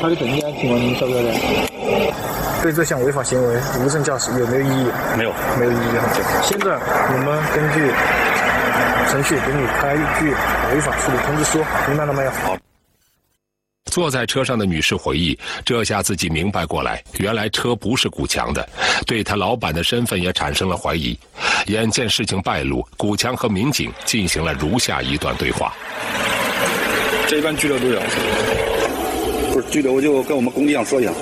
的证件，请问您晓不晓得？对这项违法行为，无证驾驶有没有异议？ 没有， 没有异议。现在我们根据程序给你开具违法处理通知书，明白了没有？ 好。 坐在车上的女士回忆，这下自己明白过来，原来车不是古强的，对他老板的身份也产生了怀疑。眼见事情败露，古强和民警进行了如下一段对话。 这一般拘留多少？不是拘留就跟我们工地上说一下。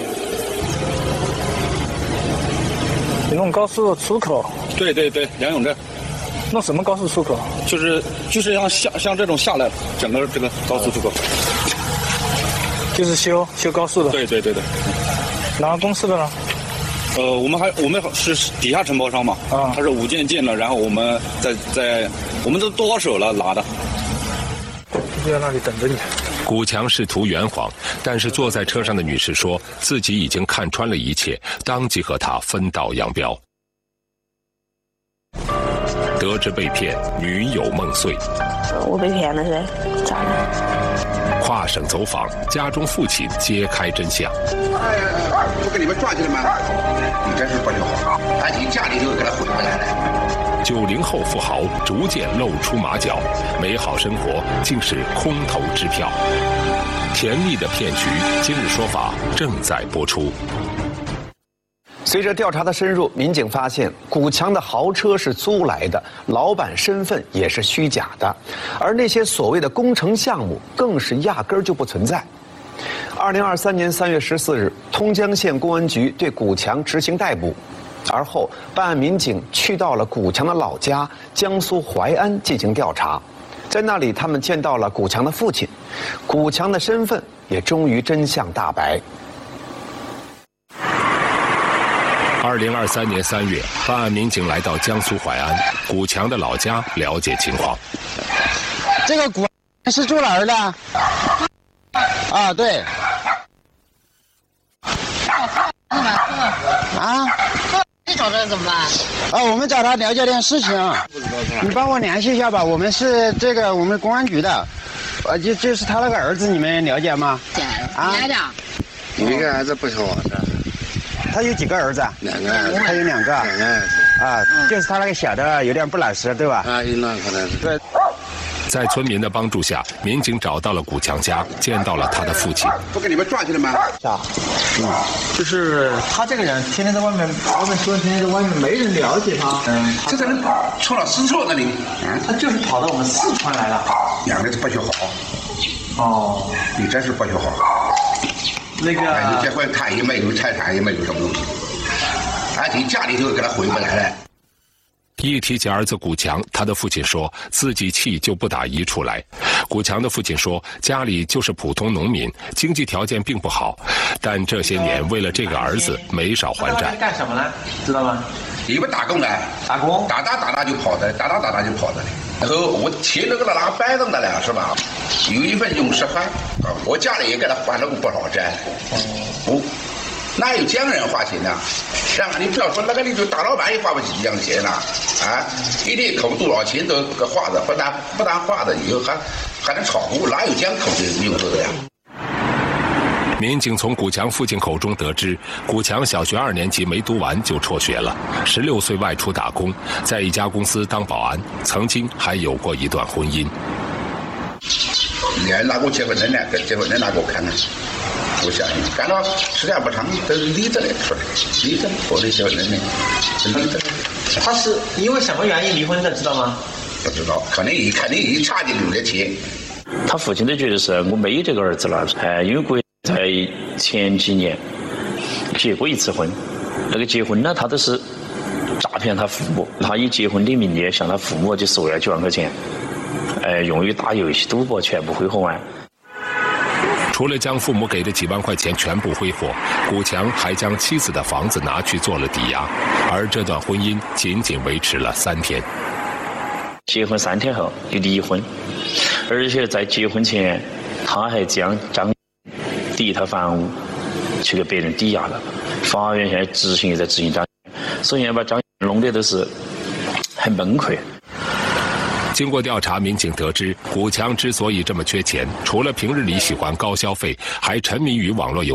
你弄高速出口？ 对，杨永镇。 弄什么高速出口？ 就是像这种下来，整个这个高速出口。 就是修高速的。 对。 哪个公司的呢？ 我们是底下承包商嘛。啊。他是5件进了，然后我们我们都剁手了拿的。 就在那里等着你。 古强试图圆谎，但是坐在车上的女士说自己已经看穿了一切，当即和他分道扬镳。得知被骗，女友梦碎。 我被骗了噻，咋了？ 跨省走访，家中父亲揭开真相。 不跟你们转去了吗？你真是不就好，赶紧家里就给他回回来了。 90后富豪逐渐露出马脚，美好生活竟是空头支票。甜蜜的骗局，今日说法正在播出。 随着调查的深入，民警发现古强的豪车是租来的，老板身份也是虚假的，而那些所谓的工程项目更是压根儿就不存在。2023年3月14日，通江县公安局对古强执行逮捕。 而后，办案民警去到了古强的老家江苏淮安进行调查，在那里，他们见到了古强的父亲，古强的身份也终于真相大白。 2023年3月，办案民警来到江苏淮安古强的老家了解情况。 这个古是住哪儿的？啊，对。啊？ 你找这人怎么办？ 我们找他了解点事情，你帮我联系一下吧。我们是我们公安局的，就是他那个儿子，你们了解吗？ 啊， 有一个儿子不小的， 他有几个儿子 ？2个儿子， 他有2个。2 个儿子啊，就是他那个小的有点不老实，对吧？ 啊，有那可能是。 对。 在村民的帮助下，民警找到了古强家，见到了他的父亲。 不跟你们转去了吗？ 就是他这个人天天在外面，老板说天天在外面，没人了解他。 这个人出了四川那里， 他就是跑到我们四川来了。 养的不学好。 哦， 你真是不学好。 那个。 你结婚他也没有财产，也没有什么东西，而且家里头给他回不来了。 一提起儿子古强，他的父亲说自己气就不打一处来。古强的父亲说，家里就是普通农民，经济条件并不好，但这些年为了这个儿子没少还债。 干什么呢？知道吗？ 你们打工的， 打工， 打就跑的，打就跑的。然后我贴了个那个板凳的了，是吧？有一份用时还，我家里也给他还了不少债。哪有这样人花钱呢？然后你不要说那个，你就大老板也花不起这样的钱呐，一天扣多少钱都个花的，不但花的，以后还能炒股，哪有这样扣的用处的呀？ 民警从古强父亲口中得知，古强小学2年级没读完就辍学了，16岁外出打工，在一家公司当保安，曾经还有过一段婚姻。 你还拿过结婚证呢？结婚证拿给我看看。 我相信，干了时间不长，都是离着来说，离着我的小人呢，离着。 他是因为什么原因离婚的，知道吗？ 不知道，肯定一差点有点钱。 他父亲都觉得是我没这个儿子了，因为国在前几年结过一次婚，那个结婚呢，他都是诈骗他父母，他以结婚的名义向他父母就收了9万块钱，用于打游戏、赌博，全部挥霍完。 除了将父母给的几万块钱全部挥霍，古强还将妻子的房子拿去做了抵押，而这段婚姻仅仅维持了3天。 结婚3天后就离婚，而且在结婚前，他还将第一套房屋去给别人抵押了。法院现在执行也在执行张，所以把张弄得都是很崩溃。 经过调查，民警得知，古强之所以这么缺钱，除了平日里喜欢高消费，还沉迷于网络游戏。